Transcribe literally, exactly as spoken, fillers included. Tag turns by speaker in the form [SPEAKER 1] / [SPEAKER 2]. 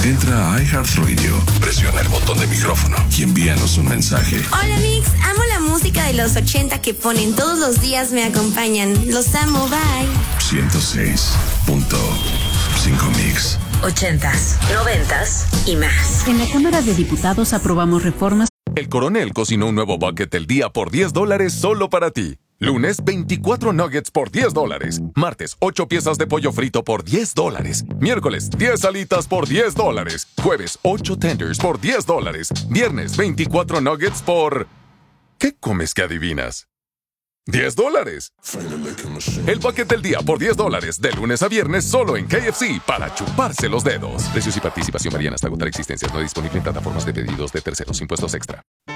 [SPEAKER 1] Entra a iHeartRadio, presiona el botón de micrófono y envíanos un mensaje.
[SPEAKER 2] Hola Mix, amo la música de los ochenta que ponen todos los días, me acompañan. Los amo, bye.
[SPEAKER 1] ciento seis punto cinco Mix.
[SPEAKER 3] Ochentas, noventas y más.
[SPEAKER 4] En la Cámara de Diputados aprobamos reformas.
[SPEAKER 5] El Coronel cocinó un nuevo bucket del día por diez dólares solo para ti. Lunes, veinticuatro nuggets por diez dólares. Martes, ocho piezas de pollo frito por diez dólares. Miércoles, diez alitas por diez dólares. Jueves, ocho tenders por diez dólares. Viernes, veinticuatro nuggets por... ¿Qué comes que adivinas? diez dólares. El bucket del día por diez dólares. De lunes a viernes solo en K F C para chuparse los dedos. Precios y participación varían hasta agotar existencias. No disponible en plataformas de pedidos de terceros. Impuestos extra.